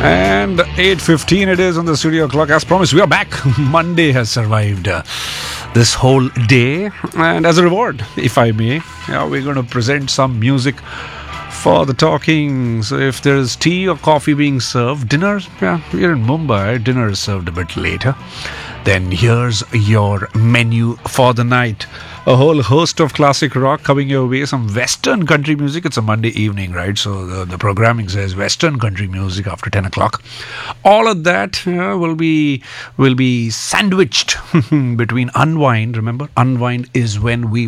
And 8:15 it is on the studio clock. As promised, we are back. Monday has survived this whole day. And as a reward, if I may, we're going to present some music for the talking. So if there's tea or coffee being served, dinner, we're in Mumbai, dinner is served a bit later. Then here's your menu for the night. A whole host of classic rock coming your way, some Western country music. It's a Monday evening, right? So the programming says Western country music after 10 o'clock. All of that will be sandwiched between Unwind. Remember, Unwind is when we